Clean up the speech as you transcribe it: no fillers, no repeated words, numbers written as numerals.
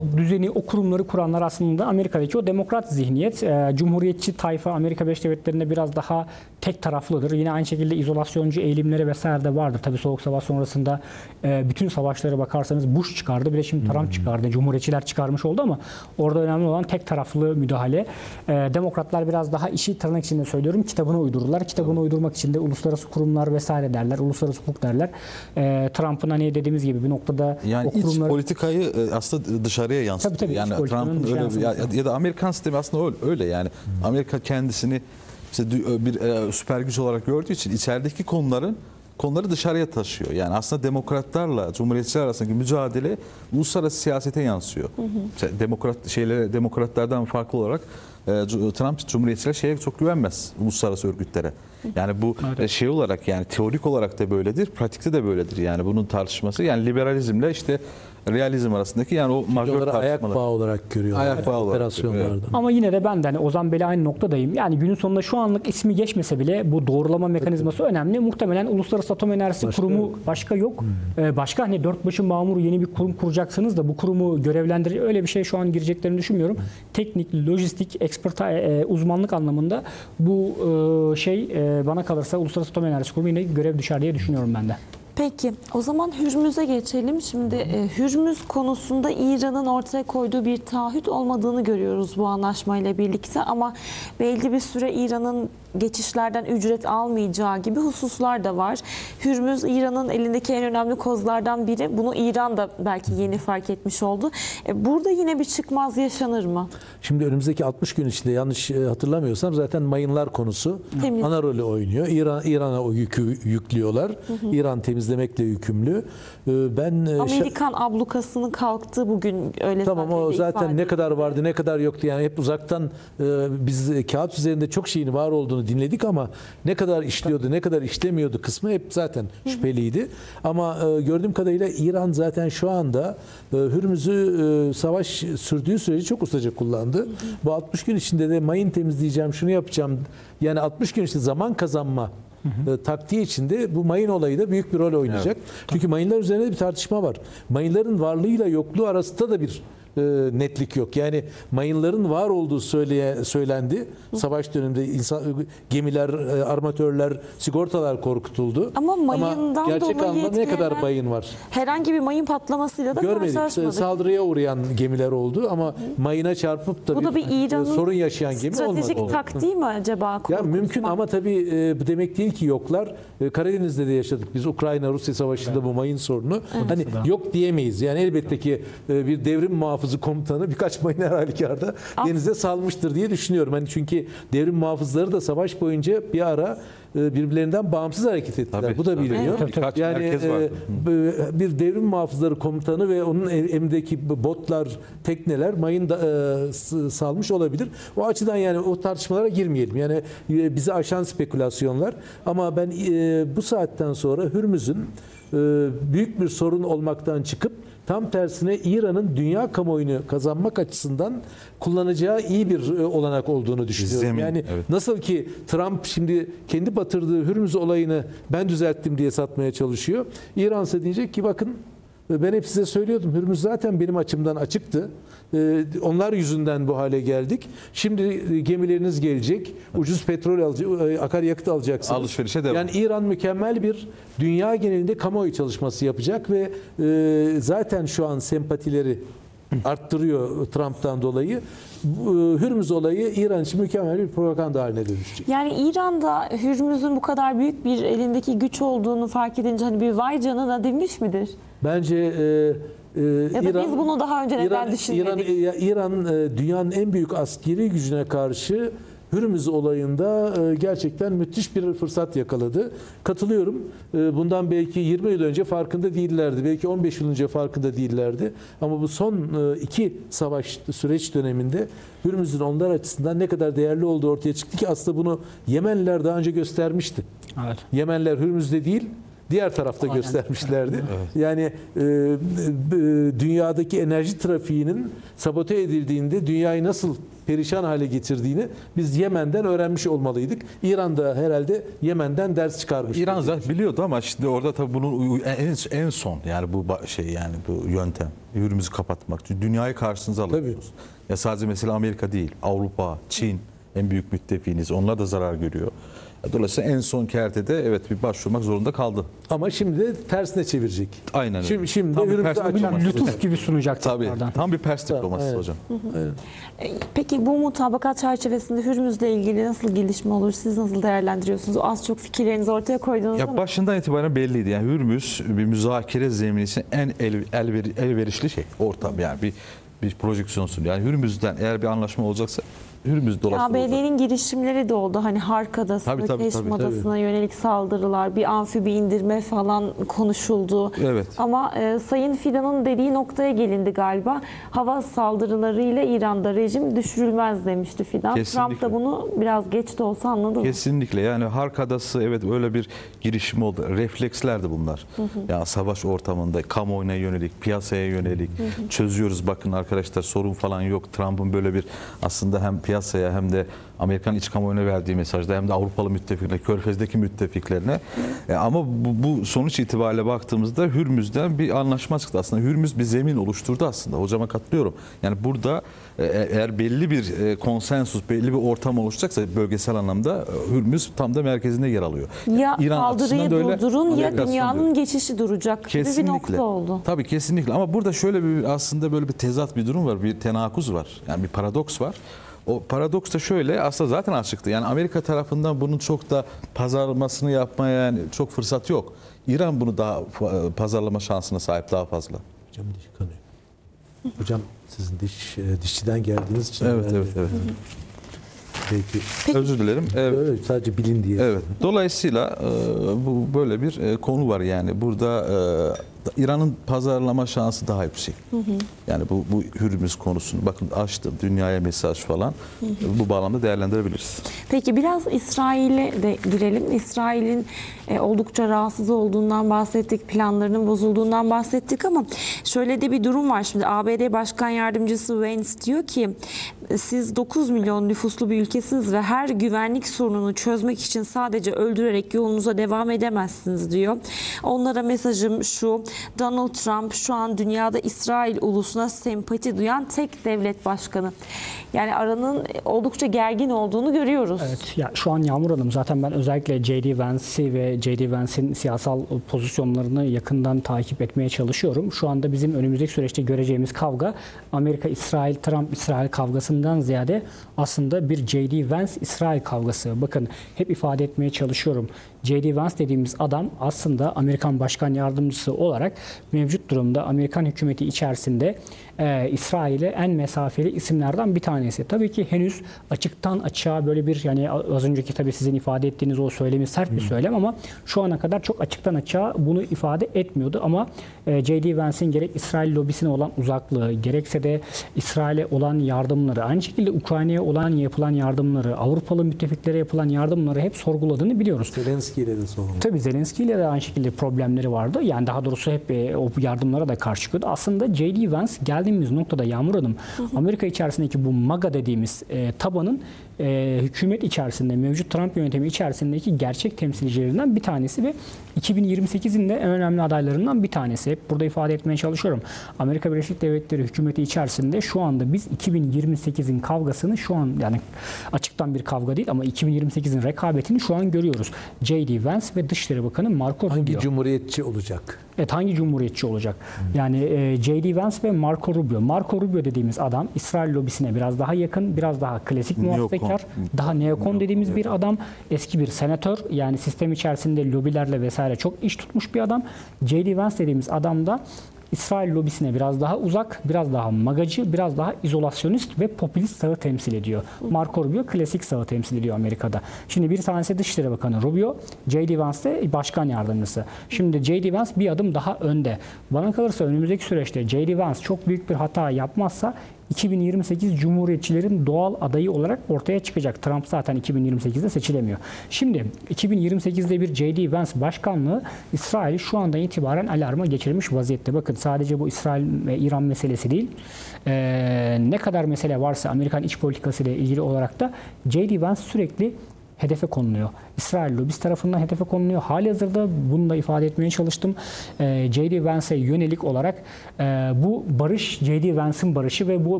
düzeni, o kurumları kuranlar aslında Amerika'daki o demokrat zihniyet. Cumhuriyetçi tayfa Amerika Birleşik Devletleri'nde biraz daha tek taraflıdır. Yine aynı şekilde izolasyoncu eğilimleri vesaire de vardır. Tabii Soğuk Savaş sonrasında bütün savaşlara bakarsanız Bush çıkardı. Bir de şimdi Trump çıkardı. Cumhuriyetçiler çıkarmış oldu ama orada önemli olan tek taraflı müdahale. Demokratlar biraz daha işi tırnak içinde söylüyorum kitabına uydururlar. Kitabına uydurmak için de uluslararası kurumlar vesaire derler. Uluslararası hukuk derler. Trump'ın hani dediğimiz gibi bir noktada yani o kurumları... iç politikayı aslında dışarıya yansıtıyor. Tabii, yani Trump'ın öyle ya da Amerikan sistemi aslında öyle yani. Amerika kendisini işte bir süper güç olarak gördüğü için içerideki konuları dışarıya taşıyor. Yani aslında demokratlarla cumhuriyetçiler arasındaki mücadele uluslararası siyasete yansıyor. İşte demokratlardan farklı olarak Trump cumhuriyetçiler şeye çok güvenmez, uluslararası örgütlere. Yani bu şey olarak yani teorik olarak da böyledir, pratikte de böyledir. Yani bunun tartışması yani liberalizmle işte realizm arasındaki yani o majör tartışmalar. Ayak bağı olarak görüyorlar. Ayak bağı olarak operasyonlarda. görüyor. Ama yine de ben de hani Ozan Bey'le aynı noktadayım. Yani günün sonunda şu anlık ismi geçmese bile bu doğrulama mekanizması önemli. Muhtemelen Uluslararası Atom Enerjisi Kurumu başka yok. Başka hani dört başı mamur yeni bir kurum kuracaksınız da bu kurumu görevlendirecek öyle bir şey şu an gireceklerini düşünmüyorum. Teknik, lojistik, uzmanlık anlamında bu bana kalırsa Uluslararası Atom Enerjisi Kurumu yine görev düşer diye düşünüyorum ben de. Peki o zaman Hürmüz'e geçelim. Şimdi Hürmüz konusunda İran'ın ortaya koyduğu bir taahhüt olmadığını görüyoruz bu anlaşmayla birlikte ama belli bir süre İran'ın geçişlerden ücret almayacağı gibi hususlar da var. Hürmüz İran'ın elindeki en önemli kozlardan biri. Bunu İran da belki yeni fark etmiş oldu. Burada yine bir çıkmaz yaşanır mı? Şimdi önümüzdeki 60 gün içinde yanlış hatırlamıyorsam zaten mayınlar konusu ana rolü oynuyor. İran'a o yükü yüklüyorlar. İran temizlemekle yükümlü. Amerikan ablukasının kalktığı bugün öyle. Tamam o zaten ne kadar vardı ne kadar yoktu yani hep uzaktan biz kağıt üzerinde çok şeyin var olduğunu dinledik ama ne kadar işliyordu ne kadar işlemiyordu kısmı hep zaten şüpheliydi. Ama gördüğüm kadarıyla İran zaten şu anda Hürmüz'ü savaş sürdüğü sürece çok ustaca kullandı. Bu 60 gün içinde de mayın temizleyeceğim şunu yapacağım yani 60 gün içinde zaman kazanma taktiği içinde bu mayın olayı da büyük bir rol oynayacak. Evet. Çünkü mayınlar üzerinde bir tartışma var. Mayınların varlığıyla yokluğu arasında da bir netlik yok. Yani mayınların var olduğu söylendi. Savaş döneminde gemiler, armatörler, sigortalar korkutuldu. Ama mayından gerçek dolayı anlamda ne kadar mayın var? Herhangi bir mayın patlamasıyla da görmedik. Saldırıya uğrayan gemiler oldu ama mayına çarpıp da bu bir sorun yaşayan gemi olmadı. Stratejik taktiği mi acaba? Ya mümkün ama tabii bu demek değil ki yoklar. Karadeniz'de de yaşadık biz Ukrayna-Rusya savaşında bu mayın sorunu. Hani yok diyemeyiz. Yani elbette ki bir devrim muhafızı komutanı birkaç mayın her halükarda denize salmıştır diye düşünüyorum. Hani çünkü devrim muhafızları da savaş boyunca bir ara birbirlerinden bağımsız hareket ettiler. Tabii, bu da biliniyor. Yani bir devrim muhafızları komutanı ve onun emrindeki botlar, tekneler mayın salmış olabilir. O açıdan yani o tartışmalara girmeyelim. Yani bizi aşan spekülasyonlar. Ama ben bu saatten sonra Hürmüz'ün büyük bir sorun olmaktan çıkıp tam tersine İran'ın dünya kamuoyunu kazanmak açısından kullanacağı iyi bir olanak olduğunu düşünüyorum. Yani nasıl ki Trump şimdi kendi batırdığı Hürmüz olayını ben düzelttim diye satmaya çalışıyor. İran ise diyecek ki bakın ben hep size söylüyordum Hürmüz zaten benim açımdan açıktı. Onlar yüzünden bu hale geldik. Şimdi gemileriniz gelecek. Ucuz petrol akaryakıt alacaksınız. Alışverişe devam. Yani İran mükemmel bir dünya genelinde kamuoyu çalışması yapacak ve zaten şu an sempatileri arttırıyor Trump'tan dolayı. Hürmüz olayı İran için mükemmel bir propaganda haline dönüşecek. Yani İran'da Hürmüz'ün bu kadar büyük bir elindeki güç olduğunu fark edince hani bir vay canına demiş midir? Bence ya da biz bunu daha önce neden düşünmedik? İran dünyanın en büyük askeri gücüne karşı Hürmüz olayında gerçekten müthiş bir fırsat yakaladı. Katılıyorum. Bundan belki 20 yıl önce farkında değillerdi. Belki 15 yıl önce farkında değillerdi. Ama bu son iki süreç döneminde Hürmüz'ün onlar açısından ne kadar değerli olduğu ortaya çıktı ki aslında bunu Yemenliler daha önce göstermişti. Evet. Yemenliler Hürmüz'de değil diğer tarafta Aynen. göstermişlerdi. Yani dünyadaki enerji trafiğinin sabote edildiğinde dünyayı nasıl perişan hale getirdiğini biz Yemen'den öğrenmiş olmalıydık. İran da herhalde Yemen'den ders çıkarmış. İran zaten biliyordu ama şimdi orada tabii bunun en son yani bu yani bu yöntem Hürmüz'ü kapatmak. Çünkü dünyayı karşınıza alıyorsunuz. Ya sadece mesela Amerika değil, Avrupa, Çin en büyük müttefiğiniz. Onlar da zarar görüyor. Dolayısıyla en son kertede evet bir başvurmak zorunda kaldı. Ama şimdi de tersine çevirecek. Aynen öyle. Şimdi Tam bir Hürmüz'ü pers açamaz. diplomasisi. Lütuf gibi sunacak Tabii. tekrardan. Tam bir pers diplomasisi evet. hocam. Peki bu mutabakat çerçevesinde Hürmüz'le ilgili nasıl gelişme olur? Siz nasıl değerlendiriyorsunuz? Az çok fikirlerinizi ortaya koydunuz Ya ama başından itibaren belliydi. Yani Hürmüz bir müzakere zemini için en elverişli şey. Ortam yani bir projeksiyon sunuyor. Yani Hürmüz'den eğer bir anlaşma olacaksa Hürmüz dolaşımı olacak. ABD'nin girişimleri de oldu. Hani Hark Adası'na, Tabii, Keşm Adası'na yönelik saldırılar, bir amfibi indirme falan konuşuldu. Evet. Ama Sayın Fidan'ın dediği noktaya gelindi galiba. Hava saldırılarıyla İran'da rejim düşürülmez demişti Fidan. Kesinlikle. Trump da bunu biraz geç de olsa anladı mı? Kesinlikle yani Hark Adası evet öyle bir girişim oldu. Reflekslerdi bunlar. Ya savaş ortamında kamuoyuna yönelik, piyasaya yönelik çözüyoruz bakın arkadaşlar sorun falan yok. Trump'ın böyle bir aslında hem piyasaya hem de Amerikan iç kamuoyuna verdiği mesajda hem de Avrupalı müttefiklerine, Körfez'deki müttefiklerine. Ama bu sonuç itibariyle baktığımızda Hürmüz'den bir anlaşma çıktı. Aslında Hürmüz bir zemin oluşturdu aslında. Hocama katılıyorum. Yani burada eğer belli bir konsensus, belli bir ortam oluşacaksa bölgesel anlamda Hürmüz tam da merkezinde yer alıyor. Ya İran saldırıyı açısından da öyle, durdurun ya Amerika dünyanın açısından da öyle. geçişi duracak gibi bir Kesinlikle. nokta oldu. Tabii kesinlikle ama burada şöyle bir aslında böyle bir tezat bir durum var. Bir tenakuz var. Yani bir paradoks var. O paradoks da şöyle aslında zaten açıktı. Yani Amerika tarafından bunun çok da pazarlamasını yapmaya yani çok fırsat yok. İran bunu daha pazarlama şansına sahip daha fazla. Hocam diş kanıyor. Hocam sizin dişçiden geldiğiniz için. Evet. Belki Özür dilerim. Evet. öyle sadece bilin diye. Evet. Dolayısıyla bu böyle bir konu var yani. Burada İran'ın pazarlama şansı daha yüksek. Yani bu Hürmüz konusunu bakın açtım dünyaya mesaj falan. Bu bağlamda değerlendirebiliriz. Peki biraz İsrail'e de girelim. İsrail'in oldukça rahatsız olduğundan bahsettik, planlarının bozulduğundan bahsettik ama şöyle de bir durum var. Şimdi ABD Başkan Yardımcısı Vance diyor ki siz 9 milyon nüfuslu bir ülkesiniz ve her güvenlik sorununu çözmek için sadece öldürerek yolunuza devam edemezsiniz diyor. Onlara mesajım şu: Donald Trump şu an dünyada İsrail ulusuna sempati duyan tek devlet başkanı. Yani aranın oldukça gergin olduğunu görüyoruz. Evet, ya şu an Yağmur Hanım zaten ben özellikle J.D. Vance'i ve J.D. Vance'in siyasal pozisyonlarını yakından takip etmeye çalışıyorum. Şu anda bizim önümüzdeki süreçte göreceğimiz kavga Amerika-İsrail, Trump-İsrail kavgasından ziyade aslında bir J.D. Vance-İsrail kavgası. Bakın hep ifade etmeye çalışıyorum. J.D. Vance dediğimiz adam aslında Amerikan Başkan Yardımcısı olarak mevcut durumda Amerikan hükümeti içerisinde İsrail'e en mesafeli isimlerden bir tanesi. Tabii ki henüz açıktan açığa böyle bir yani az önceki tabii sizin ifade ettiğiniz o söylemi sert bir söylem ama şu ana kadar çok açıktan açığa bunu ifade etmiyordu ama J.D. Vance'in gerek İsrail lobisine olan uzaklığı gerekse de İsrail'e olan yardımları aynı şekilde Ukrayna'ya olan yapılan yardımları Avrupalı müttefiklere yapılan yardımları hep sorguladığını biliyoruz. Zelenski ile de sorun. Tabii Zelenski ile de aynı şekilde problemleri vardı. Yani daha doğrusu hep o yardımlara da karşı çıkıyordu. Aslında J.D. Vance geldiğimiz noktada Yağmur Hanım Amerika içerisindeki bu MAGA dediğimiz tabanın hükümet içerisinde mevcut Trump yönetimi içerisindeki gerçek temsilcilerinden bir tanesi ve 2028'in de en önemli adaylarından bir tanesi. Hep burada ifade etmeye çalışıyorum. Amerika Birleşik Devletleri hükümeti içerisinde şu anda biz 2028'in kavgasını şu an yani açıktan bir kavga değil ama 2028'in rekabetini şu an görüyoruz. J.D. Vance ve Dışişleri Bakanı Marco Rubio. Hangi cumhuriyetçi olacak? Evet, hangi cumhuriyetçi olacak? Yani J.D. Vance ve Marco Rubio. Marco Rubio dediğimiz adam İsrail lobisine biraz daha yakın, biraz daha klasik muhafazakar, daha neokon dediğimiz bir adam. Eski bir senatör, yani sistem içerisinde lobilerle vesaire çok iş tutmuş bir adam. J.D. Vance dediğimiz adam da İsrail lobisine biraz daha uzak, biraz daha magacı, biraz daha izolasyonist ve popülist sağı temsil ediyor. Marco Rubio klasik sağı temsil ediyor Amerika'da. Şimdi bir tanesi Dışişleri Bakanı Rubio, J.D. Vance de Başkan Yardımcısı. Şimdi J.D. Vance bir adım daha önde. Bana kalırsa önümüzdeki süreçte J.D. Vance çok büyük bir hata yapmazsa 2028 Cumhuriyetçilerin doğal adayı olarak ortaya çıkacak. Trump zaten 2028'de seçilemiyor. Şimdi 2028'de bir J.D. Vance başkanlığı İsrail'i şu andan itibaren alarma geçirmiş vaziyette. Bakın sadece bu İsrail ve İran meselesi değil. Ne kadar mesele varsa Amerikan iç politikası ile ilgili olarak da J.D. Vance sürekli hedefe konuluyor. İsrail lobisi tarafından hedefe konuluyor. Halihazırda bunu da ifade etmeye çalıştım. J.D. Vance'e yönelik olarak bu barış J.D. Vance'ın barışı ve bu